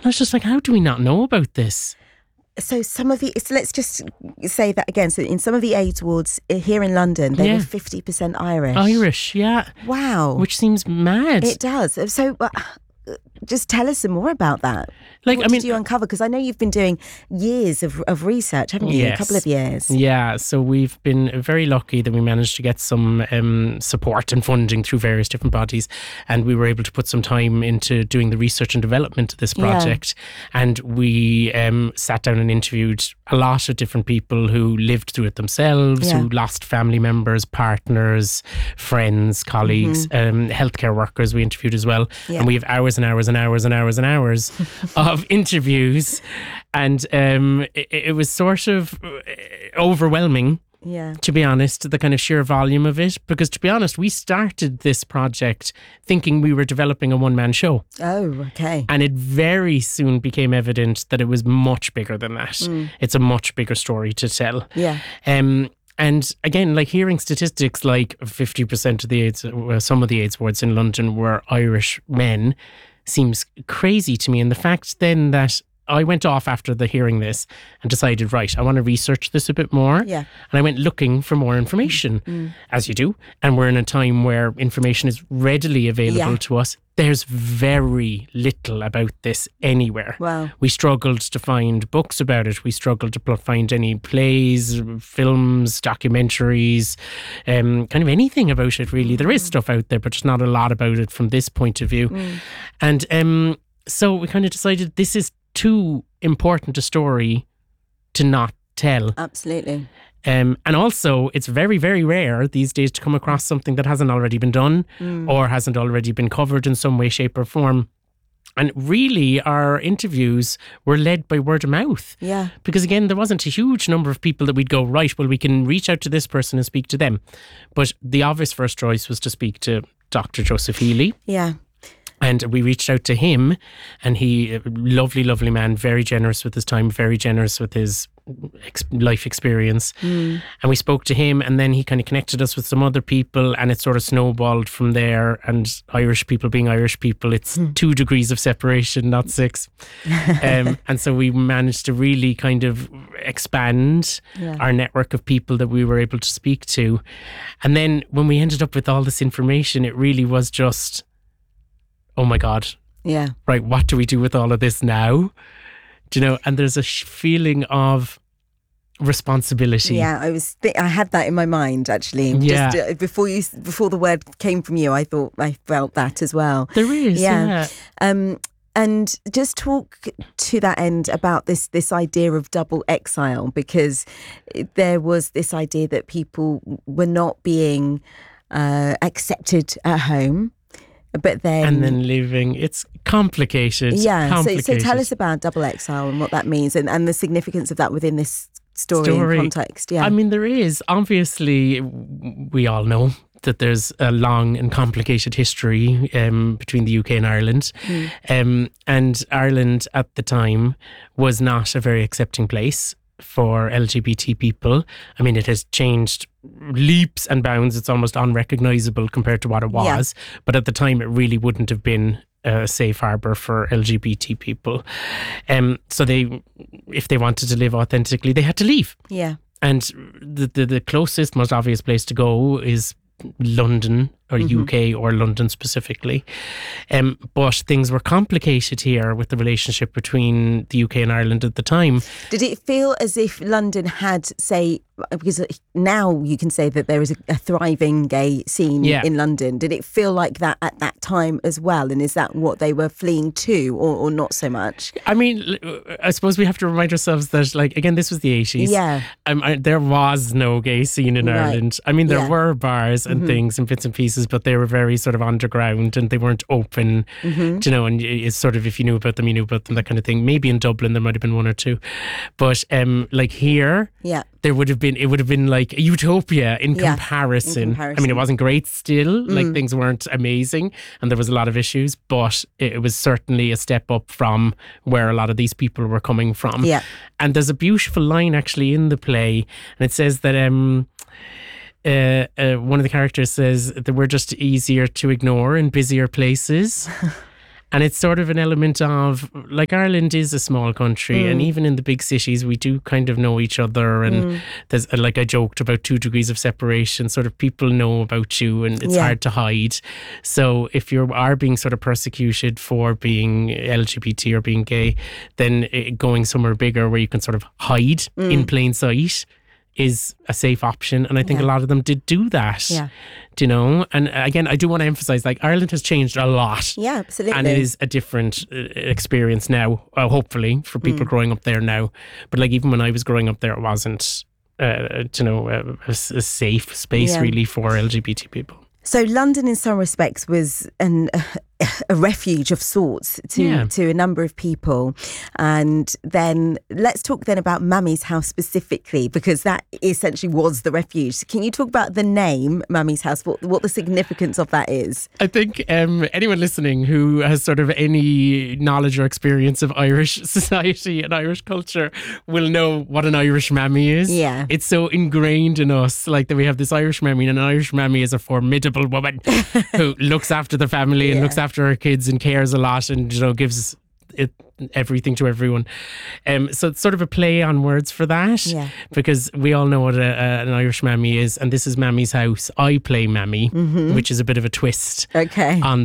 I was just like, how do we not know about this? So let's just say that again. So in some of the AIDS wards here in London, they were 50% Irish. Irish, yeah. Wow. Which seems mad. It does. So just tell us some more about that. Like, what did you uncover? Because I know you've been doing years of research, haven't you? Yes. A couple of years. Yeah, so we've been very lucky that we managed to get some support and funding through various different bodies, and we were able to put some time into doing the research and development of this project. And we sat down and interviewed a lot of different people who lived through it themselves, who lost family members, partners, friends, colleagues, healthcare workers we interviewed as well. And we have hours and hours and hours and hours and hours of interviews, and it was sort of overwhelming, to be honest, the kind of sheer volume of it, because to be honest, we started this project thinking we were developing a one-man show. Oh, okay. And it very soon became evident that it was much bigger than that. It's a much bigger story to tell. Yeah. And again, like hearing statistics like 50% of the AIDS, some of the AIDS wards in London were Irish men, seems crazy to me. And the fact then that I went off after hearing this and decided, right, I want to research this a bit more. Yeah. And I went looking for more information, as you do. And we're in a time where information is readily available to us. There's very little about this anywhere. Wow. We struggled to find books about it. We struggled to find any plays, films, documentaries, kind of anything about it, really. There is stuff out there, but there's not a lot about it from this point of view. And so we kind of decided this is too important a story to not tell. Absolutely. And also, it's very, very rare these days to come across something that hasn't already been done or hasn't already been covered in some way, shape or form. And really, our interviews were led by word of mouth. Yeah. Because again, there wasn't a huge number of people that we'd go, right, well, we can reach out to this person and speak to them. But the obvious first choice was to speak to Dr. Joseph Healy. Yeah. And we reached out to him, and he, lovely, lovely man, very generous with his time, very generous with his life experience. And we spoke to him, and then he kind of connected us with some other people, and it sort of snowballed from there. And Irish people being Irish people, it's 2 degrees of separation, not 6. And so we managed to really kind of expand our network of people that we were able to speak to. And then when we ended up with all this information, it really was just, oh my God. Yeah. Right, what do we do with all of this now? Do you know? And there's a feeling of responsibility. Yeah, I had that in my mind actually. Yeah. Just before the word came from you, I felt that as well. There is. Yeah. And just talk to that end about this idea of double exile, because there was this idea that people were not being accepted at home. But then leaving, it's complicated. Yeah, complicated. So tell us about double exile and what that means, and the significance of that within this story and context. Yeah, I mean, there is, obviously, we all know that there's a long and complicated history between the UK and Ireland. And Ireland at the time was not a very accepting place for LGBT people. I mean, it has changed leaps and bounds. It's almost unrecognisable compared to what it was. Yeah. But at the time, it really wouldn't have been a safe harbour for LGBT people. So if they wanted to live authentically, they had to leave. Yeah. And the closest, most obvious place to go is London or UK or London specifically. But things were complicated here with the relationship between the UK and Ireland at the time. Did it feel as if London had, say, because now you can say that there is a thriving gay scene in London. Did it feel like that at that time as well? And is that what they were fleeing to, or not so much? I mean, I suppose we have to remind ourselves that, like, again, this was the 80s. Yeah. There was no gay scene in Ireland. I mean, there were bars and things and bits and pieces, but they were very sort of underground and they weren't open, you know, and it's sort of, if you knew about them, you knew about them, that kind of thing. Maybe in Dublin there might have been 1 or 2. But like here, it would have been like a utopia in comparison. I mean, it wasn't great still, like things weren't amazing and there was a lot of issues, but it was certainly a step up from where a lot of these people were coming from. Yeah. And there's a beautiful line actually in the play, and it says that one of the characters says that we're just easier to ignore in busier places. And it's sort of an element of, like, Ireland is a small country, and even in the big cities, we do kind of know each other. And there's, like I joked about 2 degrees of separation, sort of people know about you, and it's hard to hide. So if you are being sort of persecuted for being LGBT or being gay, then going somewhere bigger where you can sort of hide in plain sight is a safe option. And I think a lot of them did do that. Yeah. Do you know? And again, I do want to emphasize, like, Ireland has changed a lot. Yeah, absolutely. And it is a different experience now, hopefully, for people growing up there now. But like, even when I was growing up there, it wasn't, a safe space really for LGBT people. So London, in some respects, was a refuge of sorts to a number of people. And then let's talk then about Mammy's House specifically, because that essentially was the refuge. Can you talk about the name Mammy's House, what the significance of that is? I think anyone listening who has sort of any knowledge or experience of Irish society and Irish culture will know what an Irish mammy is. Yeah. It's so ingrained in us, like, that we have this Irish mammy, and an Irish mammy is a formidable woman who looks after the family and looks after her kids and cares a lot, and, you know, gives it everything to everyone. So it's sort of a play on words for that, because we all know what an Irish mammy is, and this is Mammy's House. I play Mammy, which is a bit of a twist on